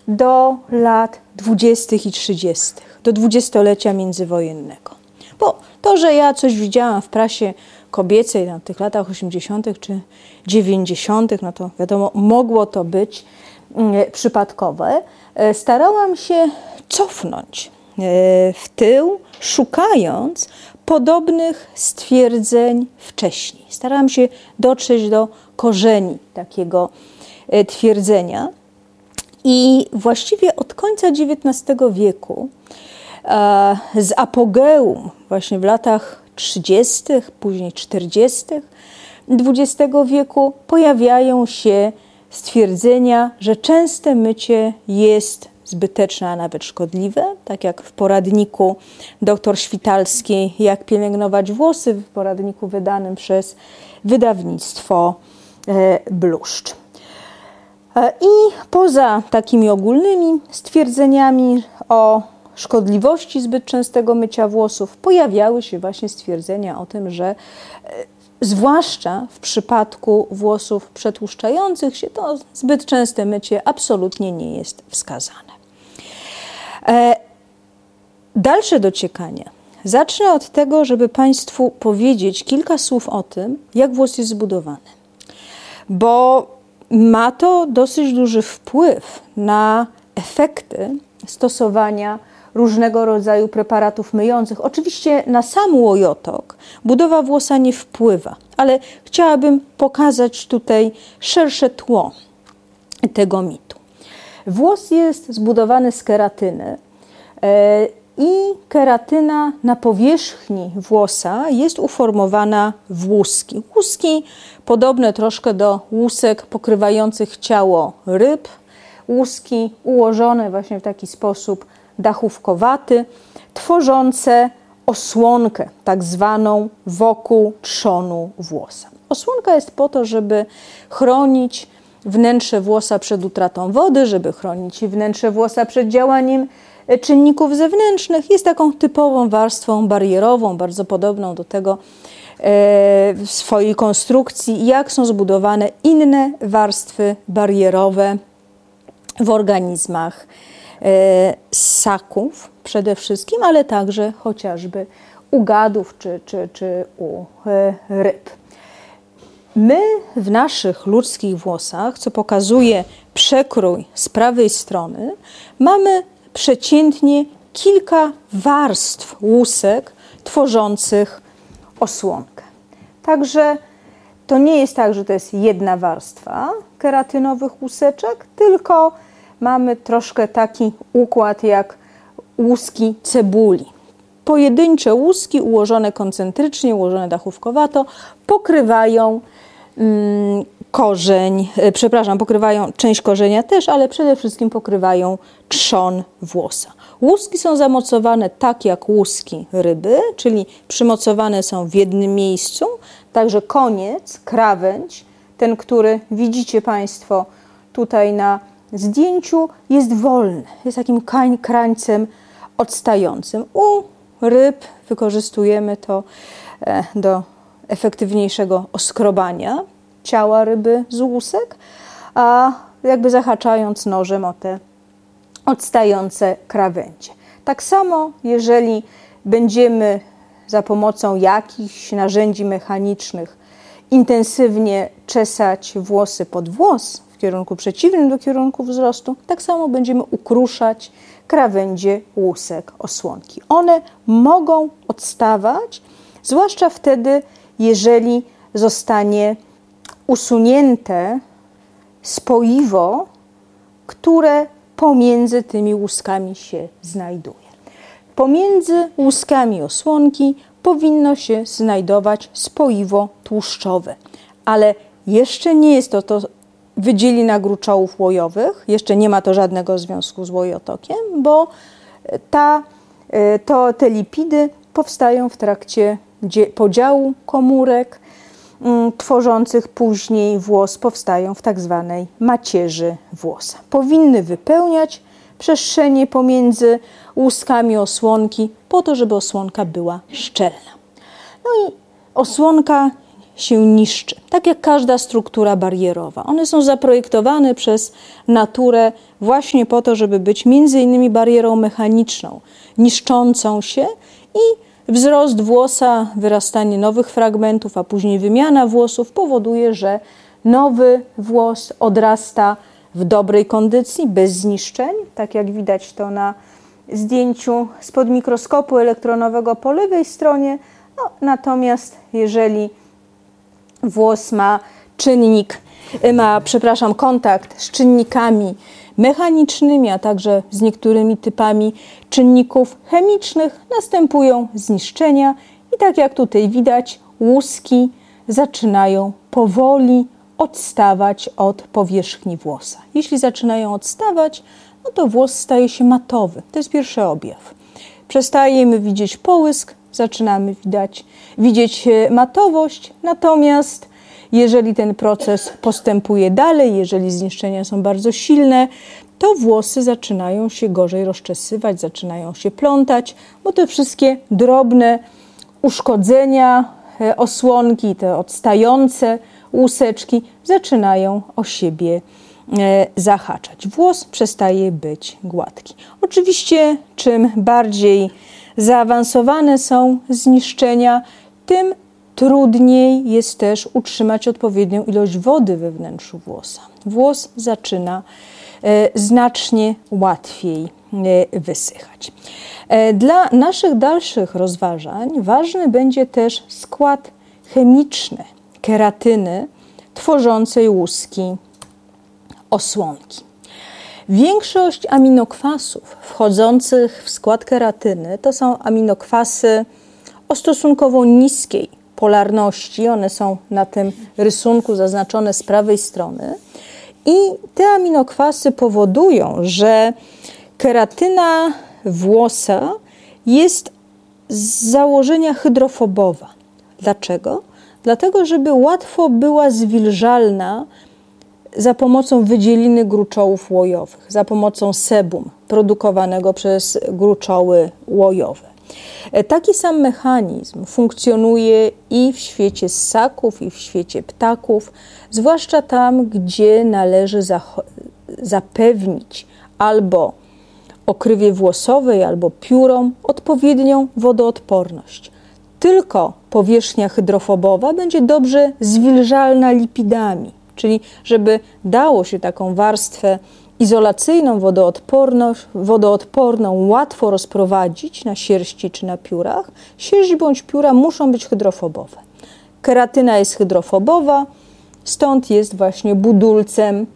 do lat 20. i 30., do dwudziestolecia międzywojennego. Bo to, że ja coś widziałam w prasie kobiecej w tych latach 80. czy 90., no to wiadomo, mogło to być przypadkowe. Starałam się cofnąć w tył, szukając podobnych stwierdzeń wcześniej. Starałam się dotrzeć do korzeni takiego twierdzenia. I właściwie od końca XIX wieku, z apogeum właśnie w latach 30., później 40. XX wieku pojawiają się stwierdzenia, że częste mycie jest zbyteczne, a nawet szkodliwe, tak jak w poradniku dr Świtalskiej Jak pielęgnować włosy, w poradniku wydanym przez wydawnictwo Bluszcz. I poza takimi ogólnymi stwierdzeniami o szkodliwości zbyt częstego mycia włosów pojawiały się właśnie stwierdzenia o tym, że zwłaszcza w przypadku włosów przetłuszczających się to zbyt częste mycie absolutnie nie jest wskazane. Dalsze dociekanie. Zacznę od tego, żeby Państwu powiedzieć kilka słów o tym, jak włos jest zbudowany. Bo ma to dosyć duży wpływ na efekty stosowania różnego rodzaju preparatów myjących. Oczywiście na sam łojotok budowa włosa nie wpływa, ale chciałabym pokazać tutaj szersze tło tego mitu. Włos jest zbudowany z keratyny i keratyna na powierzchni włosa jest uformowana w łuski. Łuski podobne troszkę do łusek pokrywających ciało ryb. Łuski ułożone właśnie w taki sposób dachówkowaty, tworzące osłonkę tak zwaną wokół trzonu włosa. Osłonka jest po to, żeby chronić wnętrze włosa przed utratą wody, żeby chronić wnętrze włosa przed działaniem czynników zewnętrznych. Jest taką typową warstwą barierową, bardzo podobną do tego w swojej konstrukcji, jak są zbudowane inne warstwy barierowe w organizmach ssaków przede wszystkim, ale także chociażby u gadów czy u ryb. My w naszych ludzkich włosach, co pokazuje przekrój z prawej strony, mamy przeciętnie kilka warstw łusek tworzących osłonkę. Także to nie jest tak, że to jest jedna warstwa keratynowych łuseczek, tylko mamy troszkę taki układ jak łuski cebuli. Pojedyncze łuski ułożone koncentrycznie, ułożone dachówkowato pokrywają pokrywają część korzenia też, ale przede wszystkim pokrywają trzon włosa. Łuski są zamocowane tak jak łuski ryby, czyli przymocowane są w jednym miejscu, także koniec, krawędź, ten, który widzicie Państwo tutaj na zdjęciu, jest wolny, jest takim krańcem odstającym. U ryb wykorzystujemy to do efektywniejszego oskrobania ciała ryby z łusek, a jakby zahaczając nożem o te odstające krawędzie. Tak samo, jeżeli będziemy za pomocą jakichś narzędzi mechanicznych intensywnie czesać włosy pod włos w kierunku przeciwnym do kierunku wzrostu, tak samo będziemy ukruszać krawędzie łusek osłonki. One mogą odstawać, zwłaszcza wtedy, jeżeli zostanie usunięte spoiwo, które pomiędzy tymi łuskami się znajduje. Pomiędzy łuskami osłonki powinno się znajdować spoiwo tłuszczowe, ale jeszcze nie jest to wydzielina gruczołów łojowych, jeszcze nie ma to żadnego związku z łojotokiem, bo te lipidy powstają w trakcie podziału komórek tworzących później włos, powstają w tak zwanej macierzy włosa. Powinny wypełniać przestrzenie pomiędzy łuskami osłonki po to, żeby osłonka była szczelna. No i osłonka się niszczy, tak jak każda struktura barierowa. One są zaprojektowane przez naturę właśnie po to, żeby być między innymi barierą mechaniczną, niszczącą się i wzrost włosa, wyrastanie nowych fragmentów, a później wymiana włosów powoduje, że nowy włos odrasta w dobrej kondycji, bez zniszczeń, tak jak widać to na zdjęciu spod mikroskopu elektronowego po lewej stronie. No, natomiast jeżeli włos ma kontakt z czynnikami mechanicznymi, a także z niektórymi typami czynników chemicznych, następują zniszczenia i tak jak tutaj widać, łuski zaczynają powoli odstawać od powierzchni włosa. Jeśli zaczynają odstawać, no to włos staje się matowy. To jest pierwszy objaw. Przestajemy widzieć połysk, zaczynamy widzieć matowość, natomiast jeżeli ten proces postępuje dalej, jeżeli zniszczenia są bardzo silne, to włosy zaczynają się gorzej rozczesywać, zaczynają się plątać, bo te wszystkie drobne uszkodzenia, osłonki, te odstające łuseczki zaczynają o siebie zahaczać. Włos przestaje być gładki. Oczywiście czym bardziej zaawansowane są zniszczenia, tym trudniej jest też utrzymać odpowiednią ilość wody we wnętrzu włosa. Włos zaczyna znacznie łatwiej wysychać. Dla naszych dalszych rozważań ważny będzie też skład chemiczny keratyny tworzącej łuski osłonki. Większość aminokwasów wchodzących w skład keratyny to są aminokwasy o stosunkowo niskiej polarności. One są na tym rysunku zaznaczone z prawej strony. I te aminokwasy powodują, że keratyna włosa jest z założenia hydrofobowa. Dlaczego? Dlatego, żeby łatwo była zwilżalna za pomocą wydzieliny gruczołów łojowych, za pomocą sebum produkowanego przez gruczoły łojowe. Taki sam mechanizm funkcjonuje i w świecie ssaków, i w świecie ptaków, zwłaszcza tam, gdzie należy zapewnić albo okrywie włosowej, albo piórom odpowiednią wodoodporność. Tylko powierzchnia hydrofobowa będzie dobrze zwilżalna lipidami, czyli żeby dało się taką warstwę izolacyjną, wodoodporną łatwo rozprowadzić na sierści czy na piórach. Sierść bądź pióra muszą być hydrofobowe. Keratyna jest hydrofobowa, stąd jest właśnie budulcem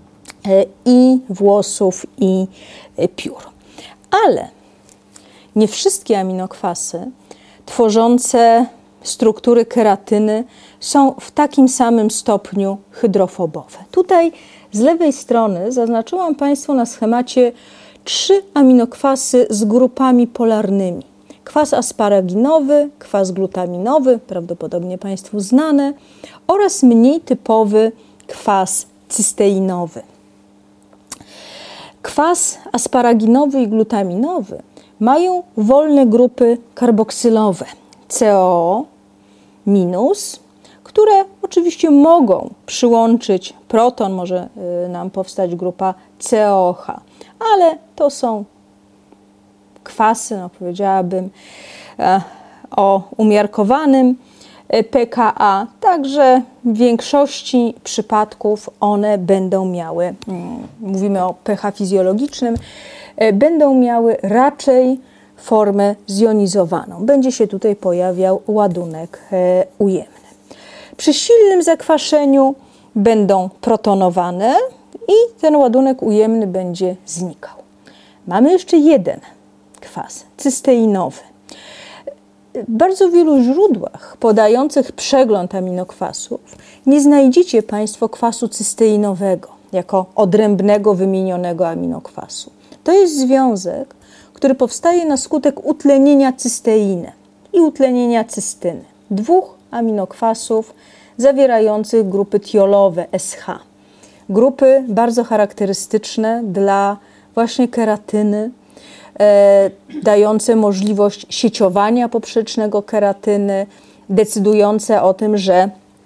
i włosów, i piór. Ale nie wszystkie aminokwasy tworzące struktury keratyny są w takim samym stopniu hydrofobowe. Tutaj z lewej strony zaznaczyłam Państwu na schemacie 3 aminokwasy z grupami polarnymi. Kwas asparaginowy, kwas glutaminowy, prawdopodobnie Państwu znane, oraz mniej typowy kwas cysteinowy. Kwas asparaginowy i glutaminowy mają wolne grupy karboksylowe COO-, które oczywiście mogą przyłączyć proton, może nam powstać grupa COOH, ale to są kwasy, powiedziałabym, o umiarkowanym pKa, także w większości przypadków one będą miały, mówimy o pH fizjologicznym, będą miały raczej formę zjonizowaną. Będzie się tutaj pojawiał ładunek ujemny. Przy silnym zakwaszeniu będą protonowane i ten ładunek ujemny będzie znikał. Mamy jeszcze jeden kwas, cysteinowy. W bardzo wielu źródłach podających przegląd aminokwasów nie znajdziecie Państwo kwasu cysteinowego jako odrębnego, wymienionego aminokwasu. To jest związek, który powstaje na skutek utlenienia cysteiny i utlenienia cystyny. 2 aminokwasów zawierających grupy tiolowe SH. Grupy bardzo charakterystyczne dla właśnie keratyny, dające możliwość sieciowania poprzecznego keratyny, decydujące o tym, że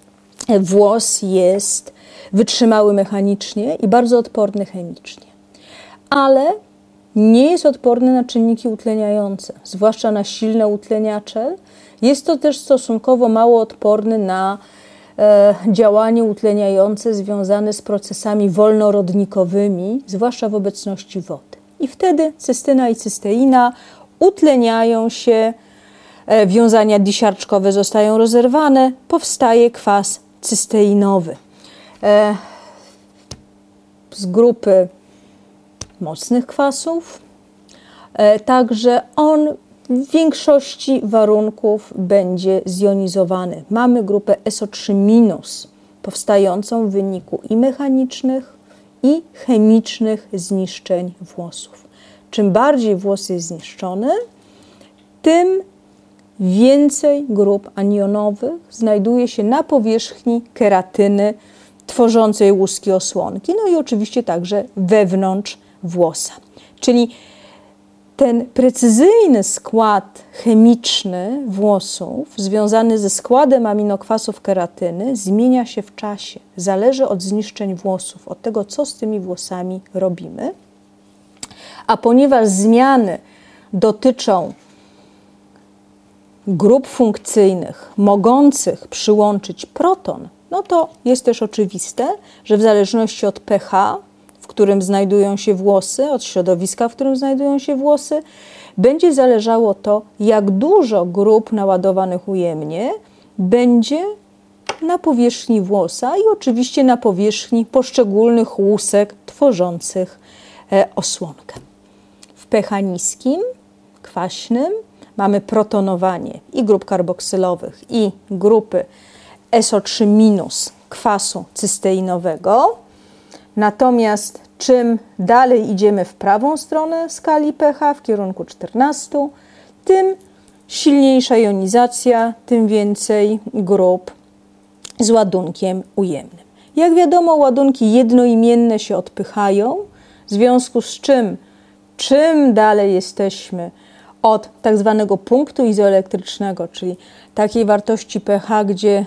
włos jest wytrzymały mechanicznie i bardzo odporny chemicznie. Ale nie jest odporny na czynniki utleniające, zwłaszcza na silne utleniacze. Jest to też stosunkowo mało odporny na działanie utleniające związane z procesami wolnorodnikowymi, zwłaszcza w obecności wody. I wtedy cystyna i cysteina utleniają się, wiązania disiarczkowe zostają rozerwane, powstaje kwas cysteinowy. Z grupy mocnych kwasów, także on w większości warunków będzie zjonizowany. Mamy grupę SO3- powstającą w wyniku i mechanicznych, i chemicznych zniszczeń włosów. Czym bardziej włos jest zniszczony, tym więcej grup anionowych znajduje się na powierzchni keratyny tworzącej łuski osłonki, no i oczywiście także wewnątrz włosa. Czyli ten precyzyjny skład chemiczny włosów związany ze składem aminokwasów keratyny zmienia się w czasie. Zależy od zniszczeń włosów, od tego, co z tymi włosami robimy. A ponieważ zmiany dotyczą grup funkcyjnych mogących przyłączyć proton, no to jest też oczywiste, że w zależności od pH, w którym znajdują się włosy, od środowiska, w którym znajdują się włosy, będzie zależało to, jak dużo grup naładowanych ujemnie będzie na powierzchni włosa i oczywiście na powierzchni poszczególnych łusek tworzących osłonkę. W pH niskim, kwaśnym, mamy protonowanie i grup karboksylowych, i grupy SO3- kwasu cysteinowego. Natomiast czym dalej idziemy w prawą stronę skali pH, w kierunku 14, tym silniejsza jonizacja, tym więcej grup z ładunkiem ujemnym. Jak wiadomo, ładunki jednoimienne się odpychają, w związku z czym dalej jesteśmy od tak zwanego punktu izoelektrycznego, czyli takiej wartości pH, gdzie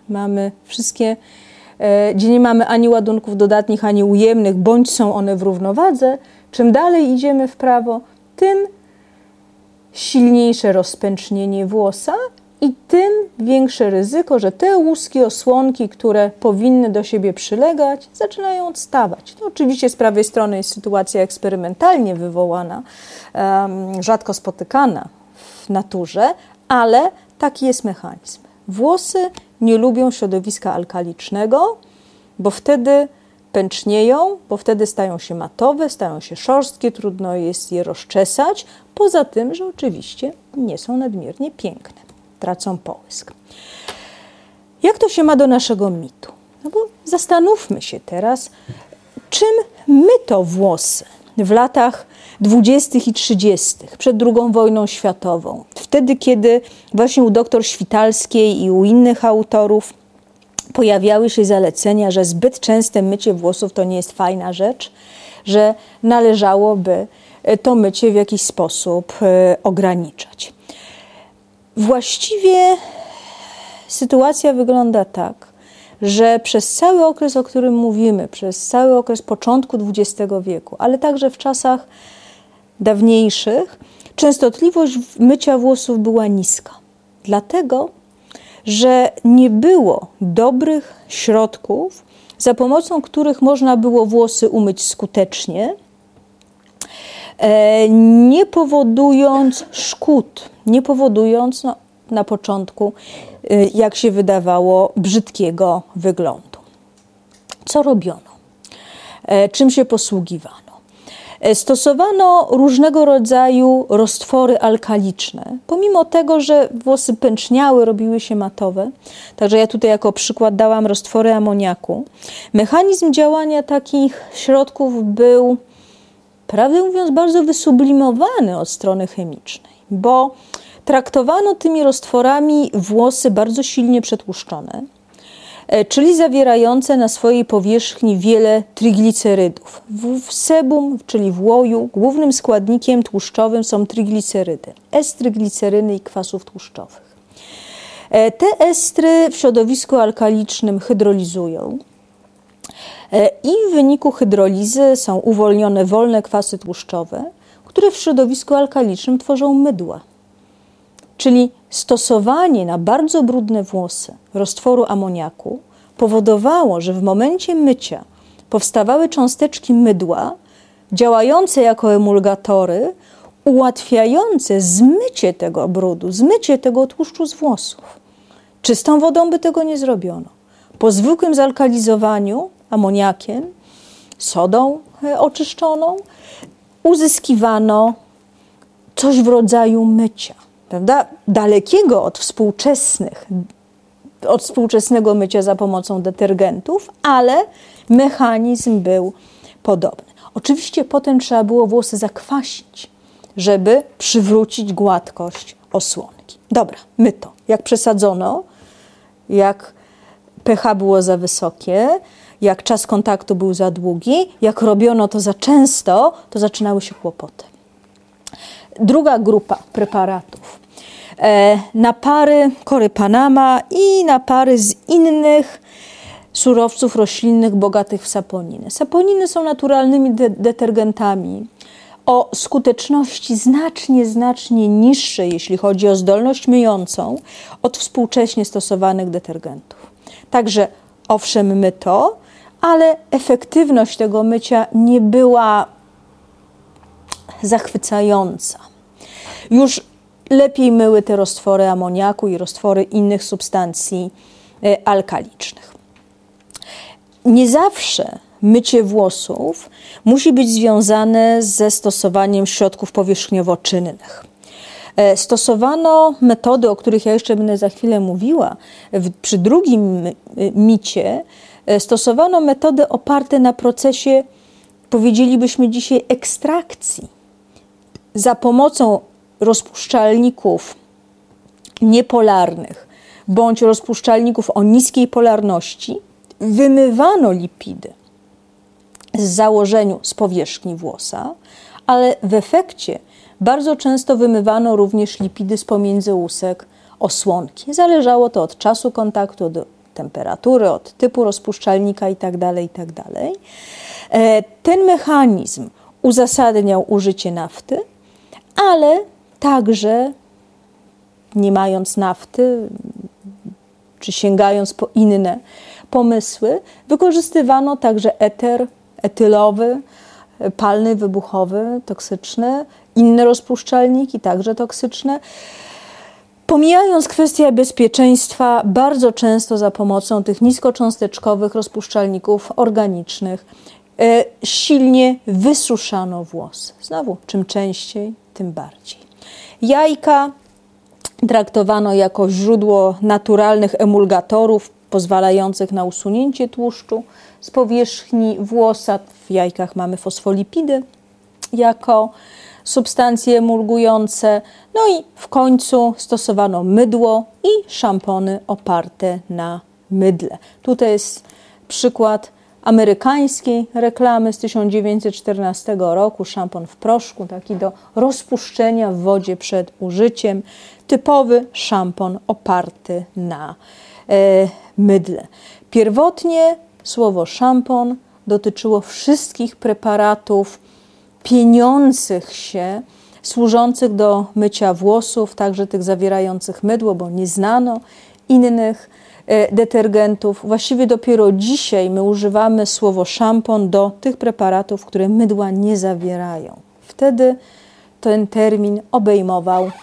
nie mamy ani ładunków dodatnich, ani ujemnych, bądź są one w równowadze, czym dalej idziemy w prawo, tym silniejsze rozpęcznienie włosa i tym większe ryzyko, że te łuski osłonki, które powinny do siebie przylegać, zaczynają odstawać. No, oczywiście z prawej strony jest sytuacja eksperymentalnie wywołana, rzadko spotykana w naturze, ale taki jest mechanizm. Włosy nie lubią środowiska alkalicznego, bo wtedy pęcznieją, bo wtedy stają się matowe, stają się szorstkie, trudno jest je rozczesać, poza tym, że oczywiście nie są nadmiernie piękne, tracą połysk. Jak to się ma do naszego mitu? No bo zastanówmy się teraz, czym myto włosy w latach 20. i 30. przed II wojną światową. Wtedy, kiedy właśnie u dr Świtalskiej i u innych autorów pojawiały się zalecenia, że zbyt częste mycie włosów to nie jest fajna rzecz, że należałoby to mycie w jakiś sposób ograniczać. Właściwie sytuacja wygląda tak, że przez cały okres, o którym mówimy, przez cały okres początku XX wieku, ale także w czasach dawniejszych, częstotliwość mycia włosów była niska. Dlatego, że nie było dobrych środków, za pomocą których można było włosy umyć skutecznie, nie powodując szkód, nie powodując na początku, jak się wydawało, brzydkiego wyglądu. Co robiono? Czym się posługiwano? Stosowano różnego rodzaju roztwory alkaliczne, pomimo tego, że włosy pęczniały, robiły się matowe. Także ja tutaj jako przykład dałam roztwory amoniaku. Mechanizm działania takich środków był, prawdę mówiąc, bardzo wysublimowany od strony chemicznej, bo traktowano tymi roztworami włosy bardzo silnie przetłuszczone, czyli zawierające na swojej powierzchni wiele triglicerydów. W sebum, czyli w łoju, głównym składnikiem tłuszczowym są triglicerydy, S-trygliceryny i kwasów tłuszczowych. Te estry w środowisku alkalicznym hydrolizują i w wyniku hydrolizy są uwolnione wolne kwasy tłuszczowe, które w środowisku alkalicznym tworzą mydła. Czyli stosowanie na bardzo brudne włosy roztworu amoniaku powodowało, że w momencie mycia powstawały cząsteczki mydła działające jako emulgatory, ułatwiające zmycie tego brudu, zmycie tego tłuszczu z włosów. Czystą wodą by tego nie zrobiono. Po zwykłym zalkalizowaniu amoniakiem, sodą oczyszczoną, uzyskiwano coś w rodzaju mycia, prawda? Dalekiego od współczesnego mycia za pomocą detergentów, ale mechanizm był podobny. Oczywiście potem trzeba było włosy zakwasić, żeby przywrócić gładkość osłonki. Dobra, myto. Jak przesadzono, jak pH było za wysokie, jak czas kontaktu był za długi, jak robiono to za często, to zaczynały się kłopoty. Druga grupa preparatów. Napary kory Panama i napary z innych surowców roślinnych bogatych w saponiny. Saponiny są naturalnymi detergentami o skuteczności znacznie niższej, jeśli chodzi o zdolność myjącą, od współcześnie stosowanych detergentów. Także owszem, myto, ale efektywność tego mycia nie była zachwycająca. Już lepiej myły te roztwory amoniaku i roztwory innych substancji alkalicznych. Nie zawsze mycie włosów musi być związane ze stosowaniem środków powierzchniowo-czynnych. Stosowano metody, o których ja jeszcze będę za chwilę mówiła. Przy drugim micie stosowano metody oparte na procesie, powiedzielibyśmy dzisiaj, ekstrakcji. Za pomocą rozpuszczalników niepolarnych bądź rozpuszczalników o niskiej polarności wymywano lipidy z założeniu z powierzchni włosa, ale w efekcie bardzo często wymywano również lipidy z pomiędzy łusek osłonki. Zależało to od czasu kontaktu, od temperatury, od typu rozpuszczalnika itd., itd. Ten mechanizm uzasadniał użycie nafty, ale także nie mając nafty, czy sięgając po inne pomysły, wykorzystywano także eter etylowy, palny, wybuchowy, toksyczny, inne rozpuszczalniki, także toksyczne. Pomijając kwestię bezpieczeństwa, bardzo często za pomocą tych niskocząsteczkowych rozpuszczalników organicznych silnie wysuszano włosy. Znowu, czym częściej, tym bardziej. Jajka traktowano jako źródło naturalnych emulgatorów pozwalających na usunięcie tłuszczu z powierzchni włosa. W jajkach mamy fosfolipidy jako substancje emulgujące. No i w końcu stosowano mydło i szampony oparte na mydle. Tutaj jest przykład amerykańskiej reklamy z 1914 roku, szampon w proszku, taki do rozpuszczenia w wodzie przed użyciem. Typowy szampon oparty na mydle. Pierwotnie słowo szampon dotyczyło wszystkich preparatów pieniących się, służących do mycia włosów, także tych zawierających mydło, bo nie znano innych detergentów. Właściwie dopiero dzisiaj my używamy słowo szampon do tych preparatów, które mydła nie zawierają. Wtedy ten termin obejmował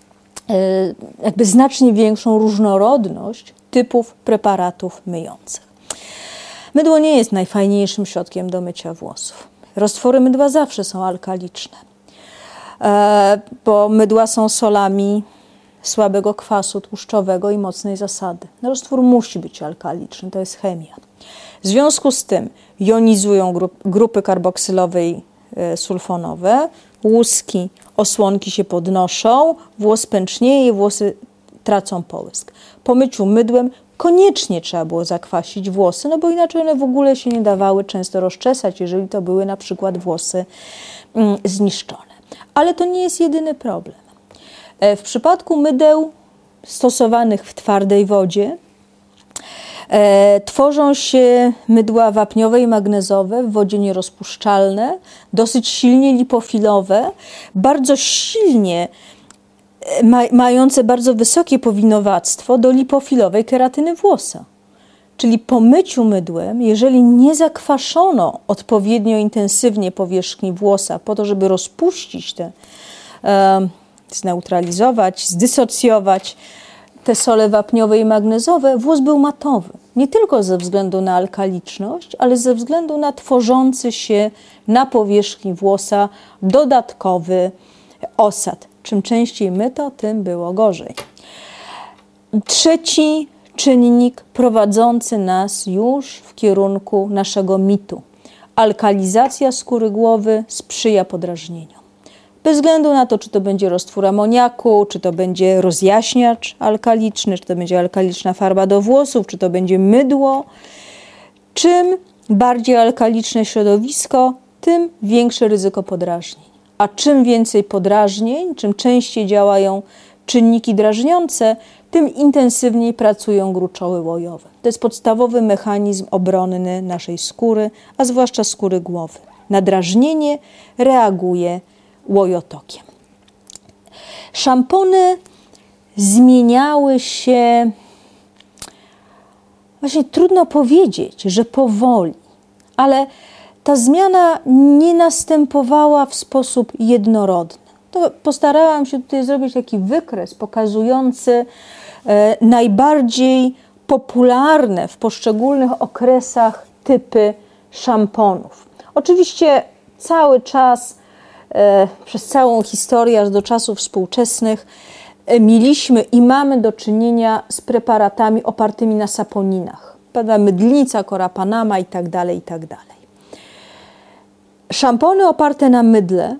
jakby znacznie większą różnorodność typów preparatów myjących. Mydło nie jest najfajniejszym środkiem do mycia włosów. Roztwory mydła zawsze są alkaliczne, bo mydła są solami słabego kwasu tłuszczowego i mocnej zasady. Roztwór musi być alkaliczny, to jest chemia. W związku z tym jonizują grupy karboksylowej sulfonowe, łuski, osłonki się podnoszą, włos pęcznieje i włosy tracą połysk. Po myciu mydłem koniecznie trzeba było zakwasić włosy, no bo inaczej one w ogóle się nie dawały często rozczesać, jeżeli to były na przykład włosy zniszczone. Ale to nie jest jedyny problem. W przypadku mydeł stosowanych w twardej wodzie. Tworzą się mydła wapniowe i magnezowe w wodzie nierozpuszczalne, dosyć silnie lipofilowe, bardzo silnie mające bardzo wysokie powinowactwo do lipofilowej keratyny włosa. Czyli po myciu mydłem, jeżeli nie zakwaszono odpowiednio intensywnie powierzchni włosa po to, żeby rozpuścić te, zneutralizować, zdysocjować te sole wapniowe i magnezowe, włos był matowy. Nie tylko ze względu na alkaliczność, ale ze względu na tworzący się na powierzchni włosa dodatkowy osad. Czym częściej myto, tym było gorzej. Trzeci czynnik prowadzący nas już w kierunku naszego mitu. Alkalizacja skóry głowy sprzyja podrażnieniom. Bez względu na to, czy to będzie roztwór amoniaku, czy to będzie rozjaśniacz alkaliczny, czy to będzie alkaliczna farba do włosów, czy to będzie mydło. Czym bardziej alkaliczne środowisko, tym większe ryzyko podrażnień. A czym więcej podrażnień, czym częściej działają czynniki drażniące, tym intensywniej pracują gruczoły łojowe. To jest podstawowy mechanizm obronny naszej skóry, a zwłaszcza skóry głowy. Na drażnienie reaguje łojotokiem. Szampony zmieniały się, właśnie trudno powiedzieć, że powoli, ale ta zmiana nie następowała w sposób jednorodny. To postarałam się tutaj zrobić taki wykres pokazujący najbardziej popularne w poszczególnych okresach typy szamponów. Oczywiście cały czas, przez całą historię, aż do czasów współczesnych, mieliśmy i mamy do czynienia z preparatami opartymi na saponinach. Mydlnica, Cora Panama i tak dalej, i tak dalej. Szampony oparte na mydle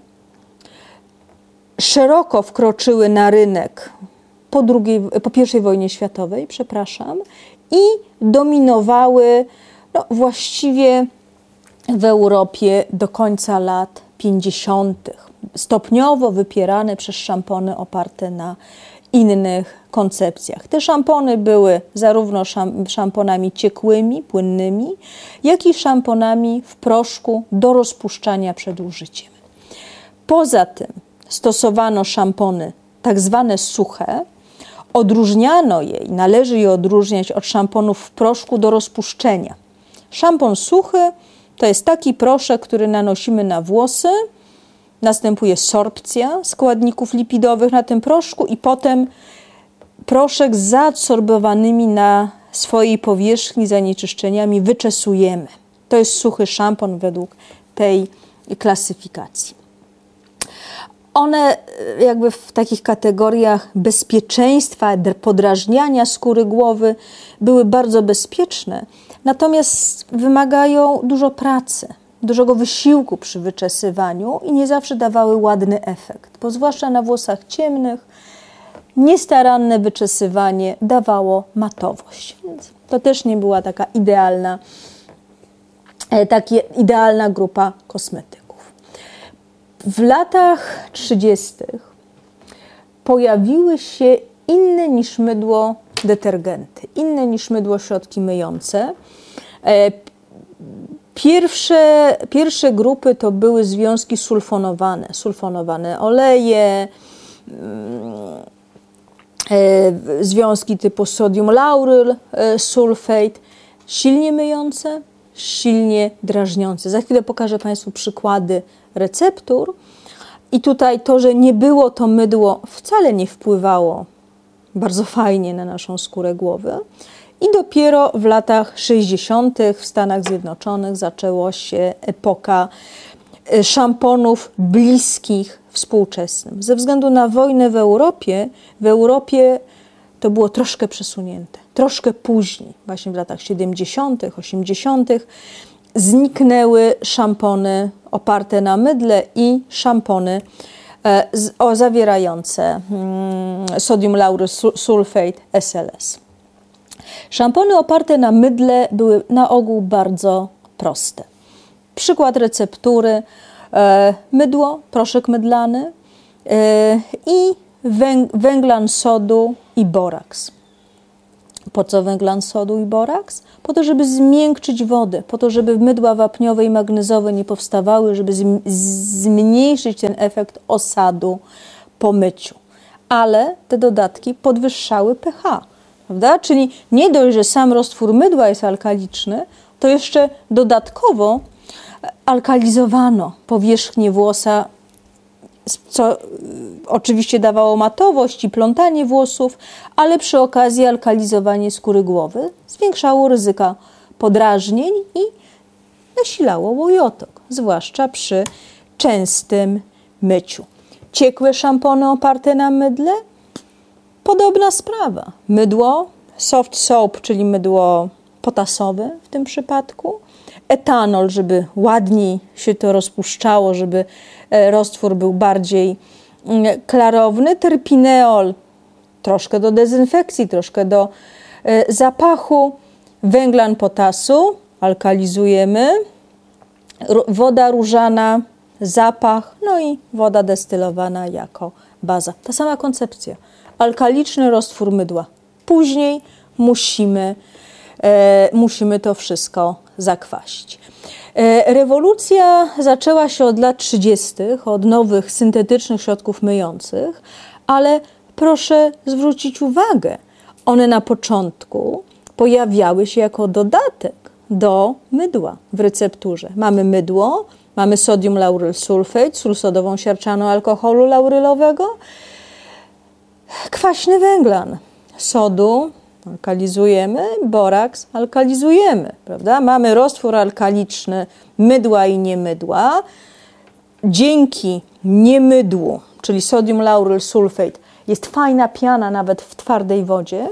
szeroko wkroczyły na rynek po I wojnie światowej, i dominowały właściwie w Europie do końca lat 50. Stopniowo wypierane przez szampony oparte na innych koncepcjach. Te szampony były zarówno szamponami ciekłymi, płynnymi, jak i szamponami w proszku do rozpuszczania przed użyciem. Poza tym stosowano szampony tak zwane suche. Odróżniano je i należy je odróżniać od szamponów w proszku do rozpuszczenia. Szampon suchy to jest taki proszek, który nanosimy na włosy, następuje sorpcja składników lipidowych na tym proszku i potem proszek z zaadsorbowanymi na swojej powierzchni zanieczyszczeniami wyczesujemy. To jest suchy szampon według tej klasyfikacji. One jakby w takich kategoriach bezpieczeństwa, podrażniania skóry głowy były bardzo bezpieczne, natomiast wymagają dużo pracy, dużego wysiłku przy wyczesywaniu i nie zawsze dawały ładny efekt, bo zwłaszcza na włosach ciemnych niestaranne wyczesywanie dawało matowość. Więc to też nie była taka idealna grupa kosmetyków. W latach 30. pojawiły się inne niż mydło detergenty, inne niż mydło środki myjące. Pierwsze grupy to były związki sulfonowane oleje, związki typu sodium lauryl sulfate, silnie myjące, silnie drażniące. Za chwilę pokażę Państwu przykłady receptur i tutaj to, że nie było to mydło, wcale nie wpływało bardzo fajnie na naszą skórę głowy. I dopiero w latach 60. w Stanach Zjednoczonych zaczęła się epoka szamponów bliskich współczesnym. Ze względu na wojnę w Europie to było troszkę przesunięte, troszkę później, właśnie w latach 70., 80. zniknęły szampony oparte na mydle i szampony zawierające sodium lauryl sulfate SLS. Szampony oparte na mydle były na ogół bardzo proste. Przykład receptury: mydło, proszek mydlany i węglan sodu i boraks. Po co węglan sodu i boraks? Po to, żeby zmiękczyć wodę, po to, żeby mydła wapniowe i magnezowe nie powstawały, żeby zmniejszyć ten efekt osadu po myciu. Ale te dodatki podwyższały pH, prawda? Czyli nie dość, że sam roztwór mydła jest alkaliczny, to jeszcze dodatkowo alkalizowano powierzchnię włosa, co oczywiście dawało matowość i plątanie włosów, ale przy okazji alkalizowanie skóry głowy zwiększało ryzyka podrażnień i nasilało łojotok, zwłaszcza przy częstym myciu. Ciekłe szampony oparte na mydle? Podobna sprawa. Mydło, soft soap, czyli mydło potasowe w tym przypadku, etanol, żeby ładniej się to rozpuszczało, żeby roztwór był bardziej klarowny, terpineol, troszkę do dezynfekcji, troszkę do zapachu, węglan potasu, alkalizujemy, woda różana, zapach, no i woda destylowana jako baza. Ta sama koncepcja. Alkaliczny roztwór mydła. Później musimy to wszystko zakwasić. Rewolucja zaczęła się od lat 30., od nowych syntetycznych środków myjących, ale proszę zwrócić uwagę, one na początku pojawiały się jako dodatek do mydła w recepturze. Mamy mydło, mamy sodium lauryl sulfate, sól sodową siarczaną alkoholu laurylowego, kwaśny węglan sodu, alkalizujemy, boraks, alkalizujemy, prawda? Mamy roztwór alkaliczny mydła i niemydła. Dzięki niemydłu, czyli sodium lauryl sulfate, jest fajna piana nawet w twardej wodzie.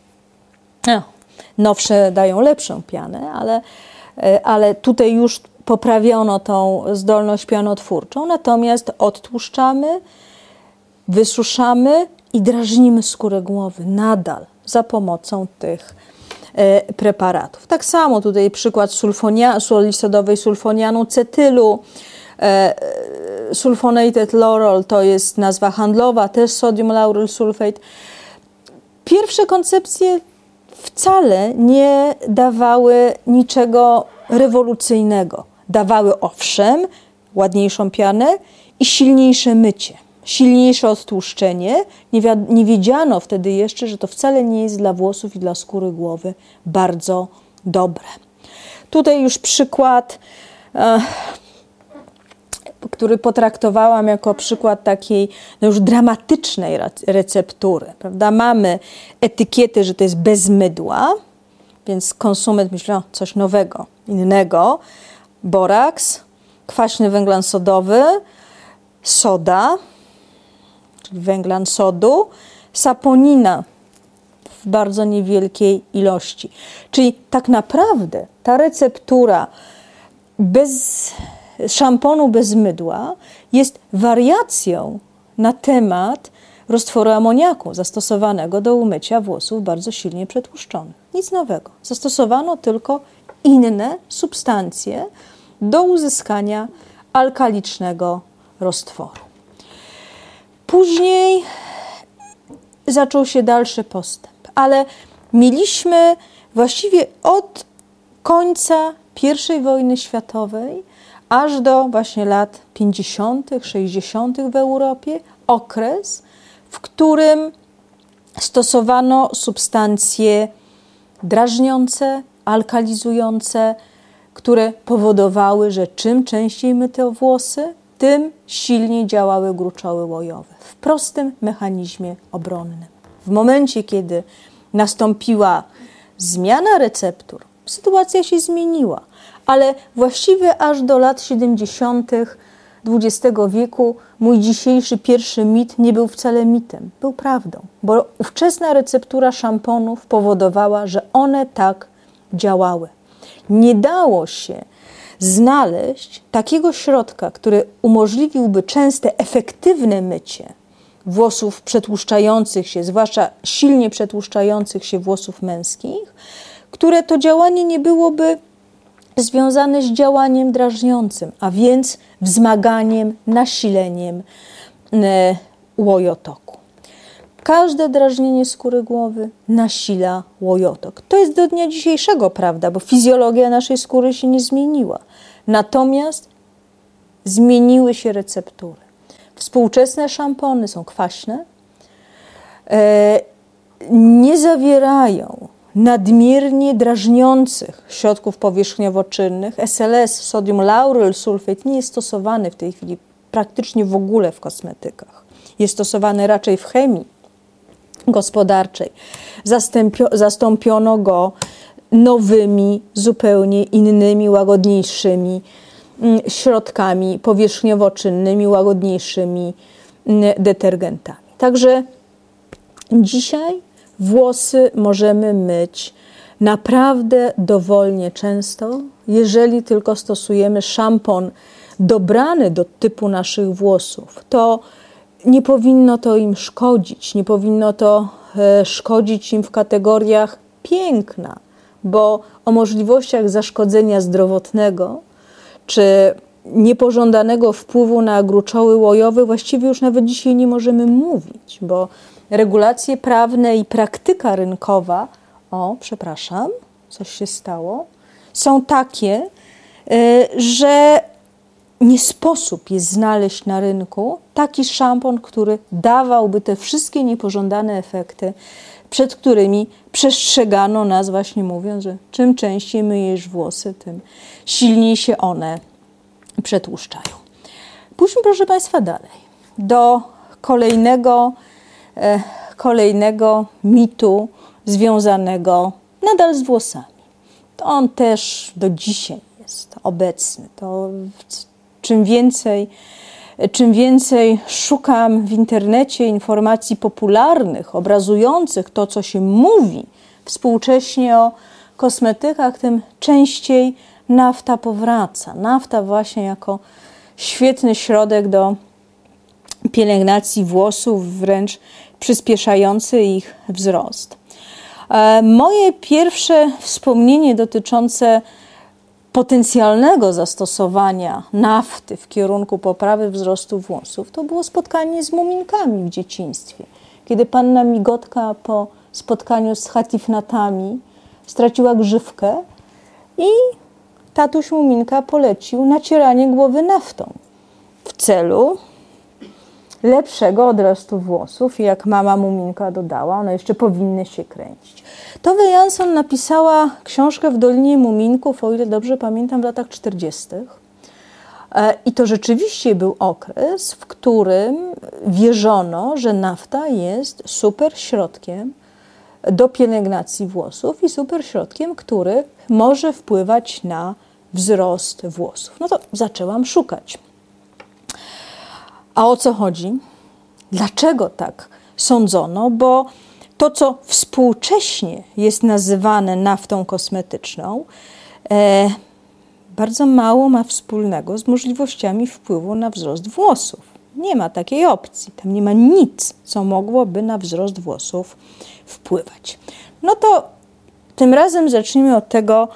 Nowsze dają lepszą pianę, ale tutaj już poprawiono tą zdolność pianotwórczą, natomiast odtłuszczamy, wysuszamy i drażnimy skórę głowy nadal za pomocą tych preparatów. Tak samo tutaj przykład soli sodowej sulfonianu cetylu, sulfonated laurel to jest nazwa handlowa, też sodium lauryl sulfate. Pierwsze koncepcje wcale nie dawały niczego rewolucyjnego. Dawały owszem ładniejszą pianę i silniejsze mycie, silniejsze odtłuszczenie. Nie wiedziano wtedy jeszcze, że to wcale nie jest dla włosów i dla skóry głowy bardzo dobre. Tutaj już przykład, który potraktowałam jako przykład takiej już dramatycznej receptury. Prawda? Mamy etykietę, że to jest bez mydła, więc konsument myśli, o, coś nowego, innego. Boraks, kwaśny węglan sodowy, soda, czyli węglan sodu, saponina w bardzo niewielkiej ilości. Czyli tak naprawdę ta receptura bez szamponu bez mydła jest wariacją na temat roztworu amoniaku zastosowanego do umycia włosów bardzo silnie przetłuszczonych. Nic nowego. Zastosowano tylko inne substancje do uzyskania alkalicznego roztworu. Później zaczął się dalszy postęp, ale mieliśmy właściwie od końca I wojny światowej aż do właśnie lat 50., 60. w Europie okres, w którym stosowano substancje drażniące, alkalizujące, które powodowały, że czym częściej myto włosy, tym silniej działały gruczoły łojowe w prostym mechanizmie obronnym. W momencie, kiedy nastąpiła zmiana receptur, sytuacja się zmieniła, ale właściwie aż do lat 70. XX wieku mój dzisiejszy pierwszy mit nie był wcale mitem, był prawdą, bo ówczesna receptura szamponów powodowała, że one tak działały. Nie dało się znaleźć takiego środka, który umożliwiłby częste, efektywne mycie włosów przetłuszczających się, zwłaszcza silnie przetłuszczających się włosów męskich, które to działanie nie byłoby związane z działaniem drażniącym, a więc wzmaganiem, nasileniem łojotoku. Każde drażnienie skóry głowy nasila łojotok. To jest do dnia dzisiejszego prawda, bo fizjologia naszej skóry się nie zmieniła. Natomiast zmieniły się receptury. Współczesne szampony są kwaśne, nie zawierają nadmiernie drażniących środków powierzchniowo-czynnych. SLS, sodium lauryl sulfate, nie jest stosowany w tej chwili praktycznie w ogóle w kosmetykach. Jest stosowany raczej w chemii gospodarczej. Zastąpiono go nowymi, zupełnie innymi, łagodniejszymi środkami powierzchniowo-czynnymi, łagodniejszymi detergentami. Także dzisiaj włosy możemy myć naprawdę dowolnie często, jeżeli tylko stosujemy szampon dobrany do typu naszych włosów. To nie powinno to im szkodzić, nie powinno to szkodzić im w kategoriach piękna, bo o możliwościach zaszkodzenia zdrowotnego czy niepożądanego wpływu na gruczoły łojowe właściwie już nawet dzisiaj nie możemy mówić, bo regulacje prawne i praktyka rynkowa, coś się stało, są takie, że nie sposób jest znaleźć na rynku taki szampon, który dawałby te wszystkie niepożądane efekty, przed którymi przestrzegano nas właśnie mówiąc, że czym częściej myjesz włosy, tym silniej się one przetłuszczają. Pójdźmy, proszę Państwa, dalej do kolejnego mitu związanego nadal z włosami. To on też do dzisiaj jest obecny. To czym więcej szukam w internecie informacji popularnych, obrazujących to, co się mówi współcześnie o kosmetykach, tym częściej nafta powraca. Nafta właśnie jako świetny środek do pielęgnacji włosów, wręcz przyspieszający ich wzrost. Moje pierwsze wspomnienie dotyczące potencjalnego zastosowania nafty w kierunku poprawy wzrostu włosów to było spotkanie z muminkami w dzieciństwie. Kiedy panna Migotka po spotkaniu z hatifnatami straciła grzywkę i tatuś muminka polecił nacieranie głowy naftą w celu lepszego odrostu włosów i jak mama muminka dodała, one jeszcze powinny się kręcić. Tove Jansson napisała książkę w Dolinie Muminków, o ile dobrze pamiętam, w latach 40. I to rzeczywiście był okres, w którym wierzono, że nafta jest super środkiem do pielęgnacji włosów i super środkiem, który może wpływać na wzrost włosów. No to zaczęłam szukać. A o co chodzi? Dlaczego tak sądzono? Bo to, co współcześnie jest nazywane naftą kosmetyczną, bardzo mało ma wspólnego z możliwościami wpływu na wzrost włosów. Nie ma takiej opcji. Tam nie ma nic, co mogłoby na wzrost włosów wpływać. No to tym razem zacznijmy od tego,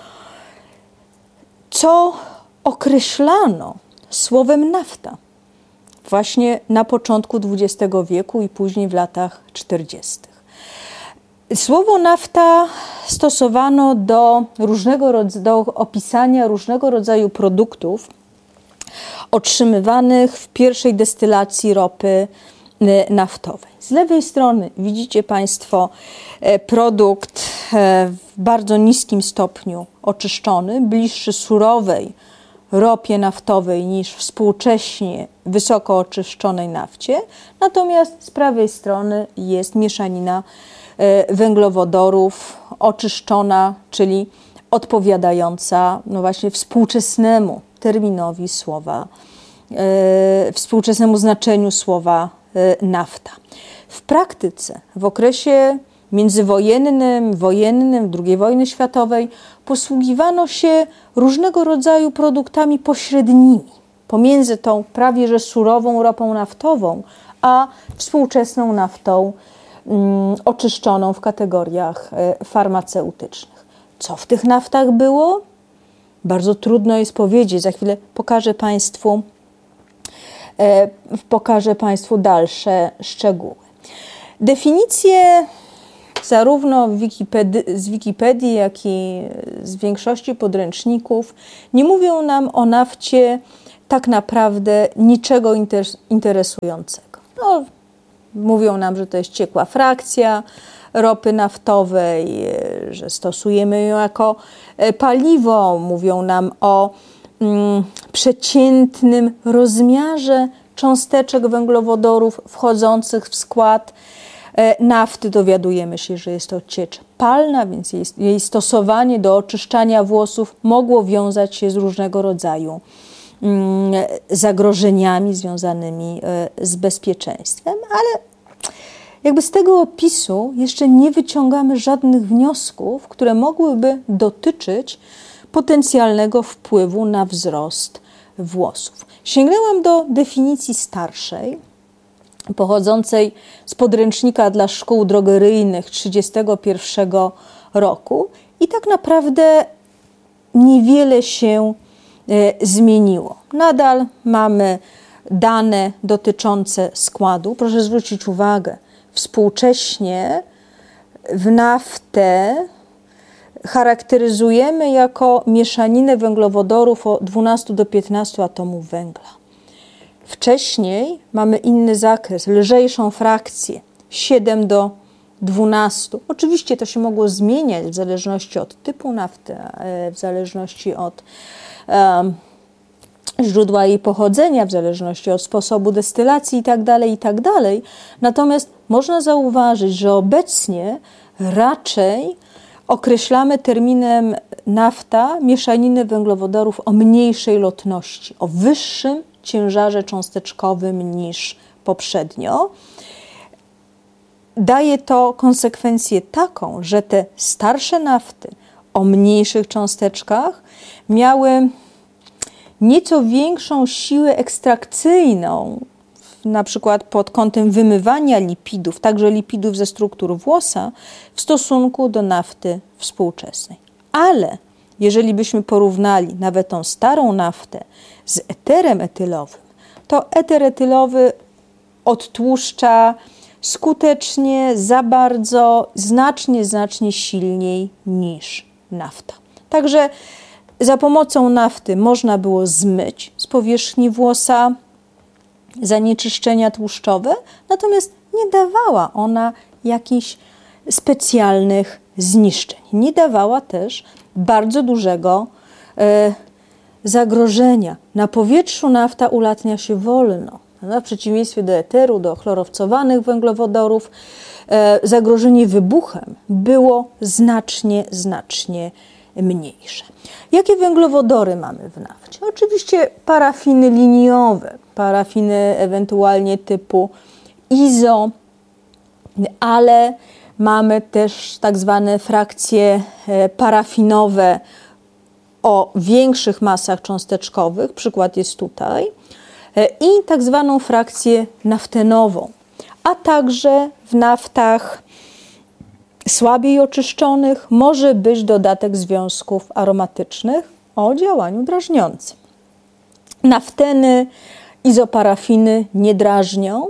co określano słowem nafta właśnie na początku XX wieku i później w latach 40. Słowo nafta stosowano do opisania różnego rodzaju produktów otrzymywanych w pierwszej destylacji ropy naftowej. Z lewej strony widzicie Państwo produkt w bardzo niskim stopniu oczyszczony, bliższy surowej ropie naftowej niż współcześnie wysoko oczyszczonej nafcie. Natomiast z prawej strony jest mieszanina węglowodorów oczyszczona, czyli odpowiadająca no właśnie współczesnemu terminowi słowa, współczesnemu znaczeniu słowa nafta. W praktyce w okresie międzywojennym, wojennym, II wojny światowej posługiwano się różnego rodzaju produktami pośrednimi pomiędzy tą prawie że surową ropą naftową, a współczesną naftą oczyszczoną w kategoriach farmaceutycznych. Co w tych naftach było? Bardzo trudno jest powiedzieć. Za chwilę pokażę Państwu dalsze szczegóły. Definicje zarówno z Wikipedii, jak i z większości podręczników nie mówią nam o nafcie tak naprawdę niczego interesującego. No, mówią nam, że to jest ciekła frakcja ropy naftowej, że stosujemy ją jako paliwo. Mówią nam o przeciętnym rozmiarze cząsteczek węglowodorów wchodzących w skład nafty. Dowiadujemy się, że jest to ciecz palna, więc jej stosowanie do oczyszczania włosów mogło wiązać się z różnego rodzaju zagrożeniami związanymi z bezpieczeństwem, ale jakby z tego opisu jeszcze nie wyciągamy żadnych wniosków, które mogłyby dotyczyć potencjalnego wpływu na wzrost włosów. Sięgnęłam do definicji starszej, pochodzącej z podręcznika dla szkół drogeryjnych 1931 roku i tak naprawdę niewiele się zmieniło. Nadal mamy dane dotyczące składu. Proszę zwrócić uwagę, współcześnie w naftę charakteryzujemy jako mieszaninę węglowodorów o 12 do 15 atomów węgla. Wcześniej mamy inny zakres, lżejszą frakcję, 7 do 12. Oczywiście to się mogło zmieniać w zależności od typu nafty, w zależności od źródła jej pochodzenia, w zależności od sposobu destylacji itd., itd. Natomiast można zauważyć, że obecnie raczej określamy terminem nafta mieszaninę węglowodorów o mniejszej lotności, o wyższym ciężarze cząsteczkowym niż poprzednio. Daje to konsekwencję taką, że te starsze nafty o mniejszych cząsteczkach miały nieco większą siłę ekstrakcyjną, na przykład pod kątem wymywania lipidów, także lipidów ze struktur włosa, w stosunku do nafty współczesnej. Ale jeżeli byśmy porównali nawet tą starą naftę z eterem etylowym, to eter etylowy odtłuszcza skutecznie, za bardzo, znacznie silniej niż nafta. Także za pomocą nafty można było zmyć z powierzchni włosa zanieczyszczenia tłuszczowe, natomiast nie dawała ona jakichś specjalnych zniszczeń. Nie dawała też bardzo dużego zagrożenia. Na powietrzu nafta ulatnia się wolno. W przeciwieństwie do eteru, do chlorowcowanych węglowodorów, zagrożenie wybuchem było znacznie mniejsze. Jakie węglowodory mamy w nafcie? Oczywiście parafiny liniowe, parafiny ewentualnie typu izo, ale mamy też tak zwane frakcje parafinowe o większych masach cząsteczkowych, przykład jest tutaj, i tak zwaną frakcję naftenową, a także w naftach słabiej oczyszczonych może być dodatek związków aromatycznych o działaniu drażniącym. Nafteny, izoparafiny nie drażnią,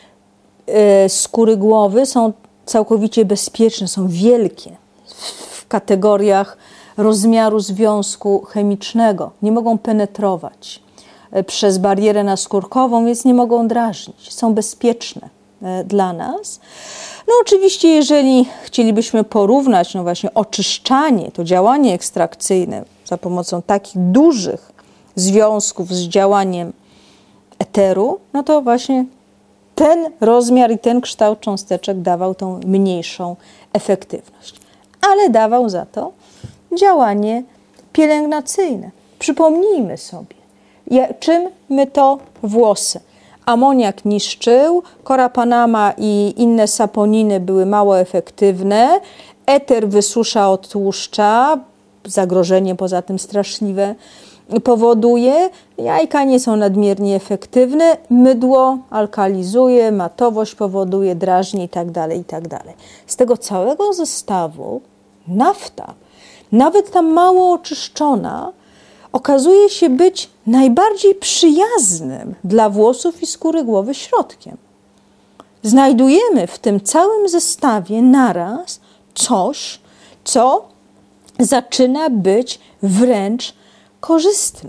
skóry głowy są całkowicie bezpieczne, są wielkie w kategoriach rozmiaru związku chemicznego, nie mogą penetrować przez barierę naskórkową, więc nie mogą drażnić, są bezpieczne dla nas. No oczywiście, jeżeli chcielibyśmy porównać no właśnie oczyszczanie, to działanie ekstrakcyjne za pomocą takich dużych związków z działaniem eteru, no to właśnie ten rozmiar i ten kształt cząsteczek dawał tą mniejszą efektywność. Ale dawał za to działanie pielęgnacyjne. Przypomnijmy sobie, czym my to włosy. Amoniak niszczył, Cora Panama i inne saponiny były mało efektywne, eter wysusza, odtłuszcza, zagrożenie poza tym straszliwe powoduje, jajka nie są nadmiernie efektywne, mydło alkalizuje, matowość powoduje, drażni itd., itd. Z tego całego zestawu nafta, nawet ta mało oczyszczona, okazuje się być najbardziej przyjaznym dla włosów i skóry głowy środkiem. znajdujemy w tym całym zestawie naraz coś, co zaczyna być wręcz korzystne.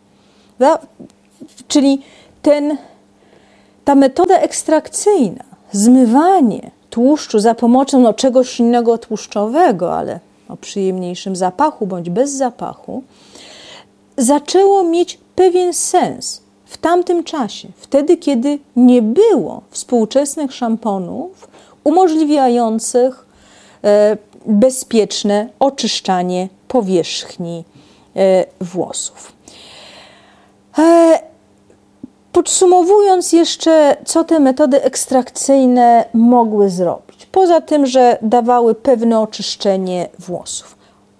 Czyli ta metoda ekstrakcyjna, zmywanie tłuszczu za pomocą czegoś innego tłuszczowego, ale o przyjemniejszym zapachu bądź bez zapachu, zaczęło mieć pewien sens w tamtym czasie, wtedy, kiedy nie było współczesnych szamponów umożliwiających bezpieczne oczyszczanie powierzchni włosów. Podsumowując jeszcze, co te metody ekstrakcyjne mogły zrobić. Poza tym, że dawały pewne oczyszczenie włosów.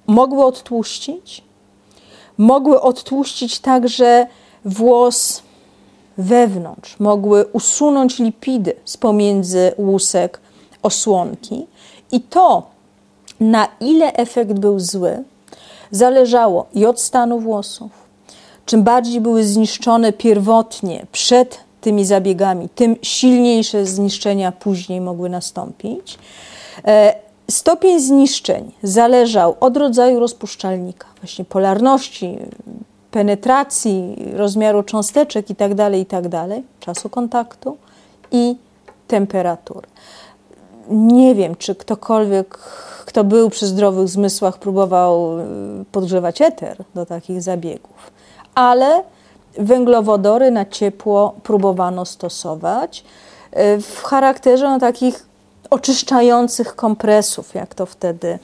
Mogły odtłuścić także włos wewnątrz. Mogły usunąć lipidy z pomiędzy łusek osłonki. I to, na ile efekt był zły, zależało i od stanu włosów. Czym bardziej były zniszczone pierwotnie przed tymi zabiegami, tym silniejsze zniszczenia później mogły nastąpić. Stopień zniszczeń zależał od rodzaju rozpuszczalnika, właśnie polarności, penetracji, rozmiaru cząsteczek itd., czasu kontaktu i temperatury. Nie wiem, czy ktokolwiek, kto był przy zdrowych zmysłach, próbował podgrzewać eter do takich zabiegów, ale węglowodory na ciepło próbowano stosować w charakterze takich oczyszczających kompresów, jak to wtedy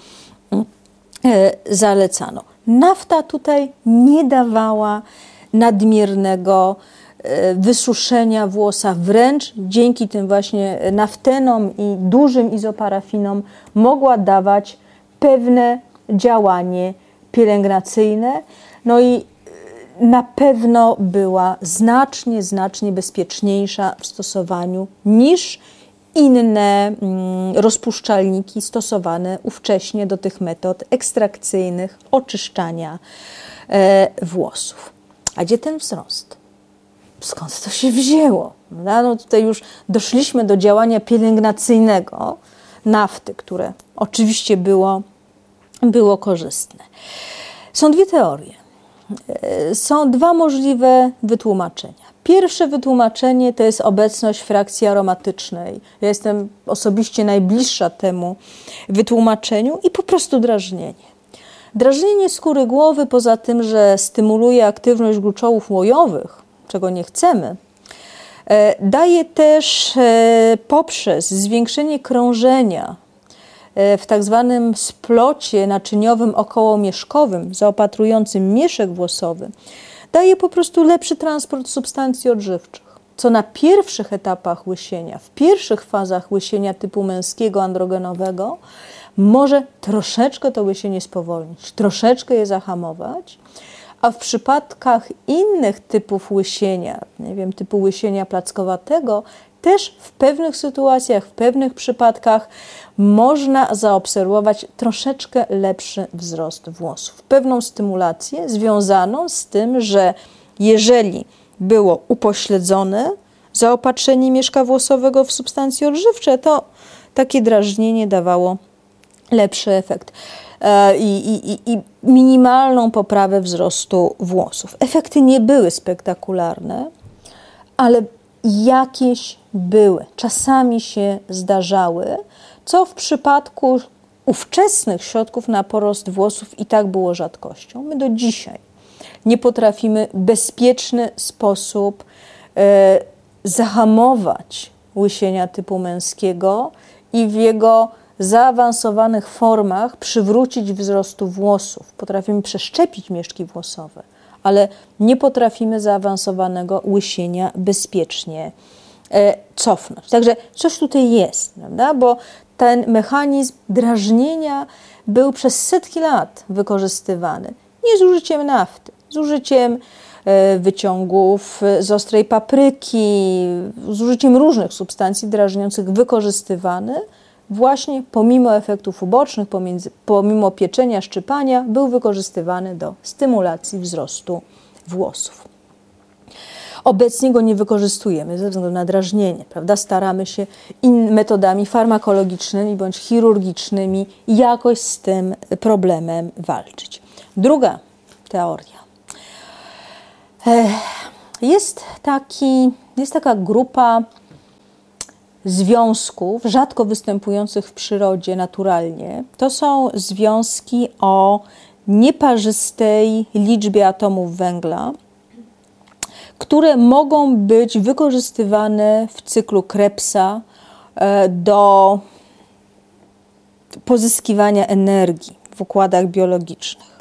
zalecano. Nafta tutaj nie dawała nadmiernego wysuszenia włosa, wręcz dzięki tym właśnie naftenom i dużym izoparafinom mogła dawać pewne działanie pielęgnacyjne, no i na pewno była znacznie bezpieczniejsza w stosowaniu niż inne rozpuszczalniki stosowane ówcześnie do tych metod ekstrakcyjnych oczyszczania włosów. A gdzie ten wzrost? Skąd to się wzięło? No tutaj już doszliśmy do działania pielęgnacyjnego nafty, które oczywiście było korzystne. Są dwie teorie. Są dwa możliwe wytłumaczenia. Pierwsze wytłumaczenie to jest obecność frakcji aromatycznej. Ja jestem osobiście najbliższa temu wytłumaczeniu i po prostu drażnienie. Drażnienie skóry głowy, poza tym, że stymuluje aktywność gruczołów łojowych, czego nie chcemy, daje też poprzez zwiększenie krążenia w tak zwanym splocie naczyniowym okołomieszkowym zaopatrującym mieszek włosowy, daje po prostu lepszy transport substancji odżywczych, co na pierwszych etapach łysienia, w pierwszych fazach łysienia typu męskiego, androgenowego, może troszeczkę to łysienie spowolnić, troszeczkę je zahamować, a w przypadkach innych typów łysienia, nie wiem, typu łysienia plackowatego, też w pewnych sytuacjach, w pewnych przypadkach można zaobserwować troszeczkę lepszy wzrost włosów. Pewną stymulację związaną z tym, że jeżeli było upośledzone zaopatrzenie mieszka włosowego w substancje odżywcze, to takie drażnienie dawało lepszy efekt i minimalną poprawę wzrostu włosów. Efekty nie były spektakularne, ale jakieś były, czasami się zdarzały, co w przypadku ówczesnych środków na porost włosów i tak było rzadkością. My do dzisiaj nie potrafimy w bezpieczny sposób zahamować łysienia typu męskiego i w jego zaawansowanych formach przywrócić wzrostu włosów. Potrafimy przeszczepić mieszki włosowe, ale nie potrafimy zaawansowanego łysienia bezpiecznie cofnąć. Także coś tutaj jest, prawda? Bo ten mechanizm drażnienia był przez setki lat wykorzystywany. Nie z użyciem nafty, z użyciem wyciągów z ostrej papryki, z użyciem różnych substancji drażniących wykorzystywany właśnie pomimo efektów ubocznych, pomimo pieczenia, szczypania, był wykorzystywany do stymulacji wzrostu włosów. Obecnie go nie wykorzystujemy ze względu na drażnienie, prawda? Staramy się metodami farmakologicznymi bądź chirurgicznymi jakoś z tym problemem walczyć. Druga teoria. Jest taka grupa związków rzadko występujących w przyrodzie naturalnie. To są związki o nieparzystej liczbie atomów węgla, które mogą być wykorzystywane w cyklu Krebsa do pozyskiwania energii w układach biologicznych.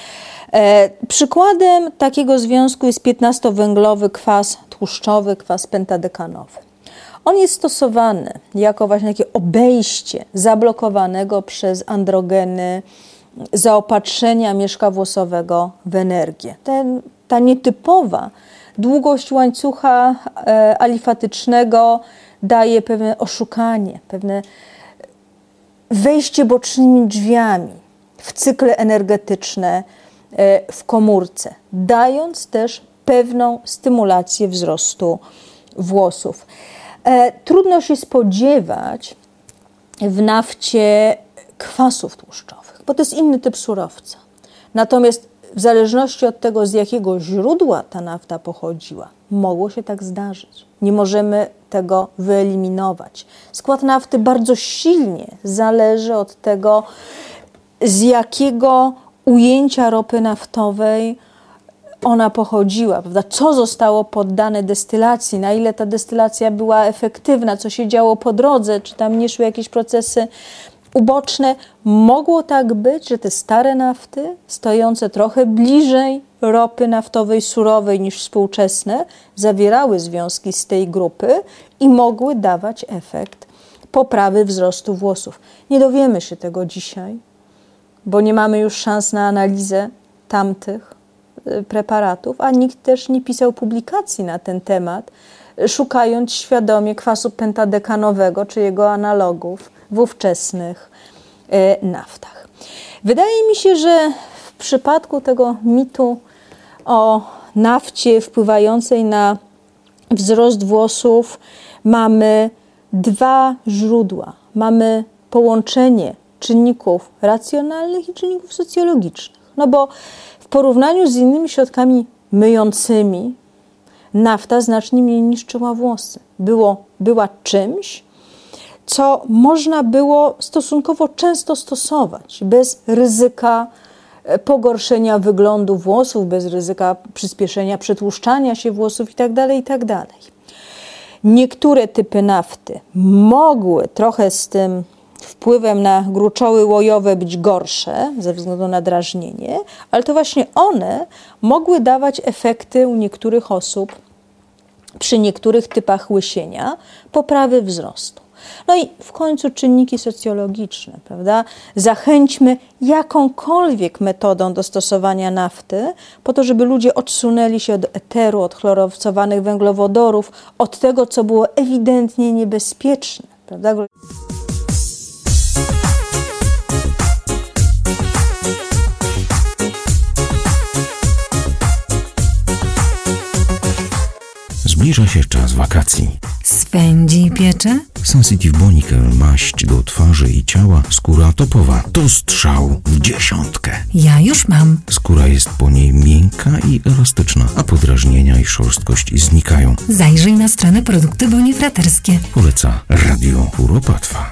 Przykładem takiego związku jest 15-węglowy kwas tłuszczowy, kwas pentadekanowy. On jest stosowany jako właśnie takie obejście zablokowanego przez androgeny zaopatrzenia mieszka włosowego w energię. Ta nietypowa długość łańcucha alifatycznego daje pewne oszukanie, pewne wejście bocznymi drzwiami w cykle energetyczne w komórce, dając też pewną stymulację wzrostu włosów. Trudno się spodziewać w nafcie kwasów tłuszczowych, bo to jest inny typ surowca. Natomiast w zależności od tego, z jakiego źródła ta nafta pochodziła, mogło się tak zdarzyć. Nie możemy tego wyeliminować. Skład nafty bardzo silnie zależy od tego, z jakiego ujęcia ropy naftowej ona pochodziła, prawda? Co zostało poddane destylacji, na ile ta destylacja była efektywna, co się działo po drodze, czy tam nie szły jakieś procesy uboczne. Mogło tak być, że te stare nafty, stojące trochę bliżej ropy naftowej surowej niż współczesne, zawierały związki z tej grupy i mogły dawać efekt poprawy wzrostu włosów. Nie dowiemy się tego dzisiaj, bo nie mamy już szans na analizę tamtych preparatów, a nikt też nie pisał publikacji na ten temat, szukając świadomie kwasu pentadekanowego czy jego analogów w ówczesnych naftach. Wydaje mi się, że w przypadku tego mitu o nafcie wpływającej na wzrost włosów mamy dwa źródła. Mamy połączenie czynników racjonalnych i czynników socjologicznych. No bo w porównaniu z innymi środkami myjącymi nafta znacznie mniej niszczyła włosy. Była czymś, co można było stosunkowo często stosować, bez ryzyka pogorszenia wyglądu włosów, bez ryzyka przyspieszenia przetłuszczania się włosów itd., itd. Niektóre typy nafty mogły trochę z tym wpływem na gruczoły łojowe być gorsze ze względu na drażnienie, ale to właśnie one mogły dawać efekty u niektórych osób przy niektórych typach łysienia, poprawy wzrostu. No i w końcu czynniki socjologiczne, prawda? Zachęćmy jakąkolwiek metodą do stosowania nafty, po to, żeby ludzie odsunęli się od eteru, od chlorofcowanych węglowodorów, od tego, co było ewidentnie niebezpieczne, prawda? Zbliża się czas wakacji. Swędzi i piecze? Sensitive Bonical, maść do twarzy i ciała, skóra topowa. To strzał w 10. Ja już mam. Skóra jest po niej miękka i elastyczna, a podrażnienia i szorstkość znikają. Zajrzyj na stronę Produkty Bonifraterskie. Poleca Radio Kuropatwa.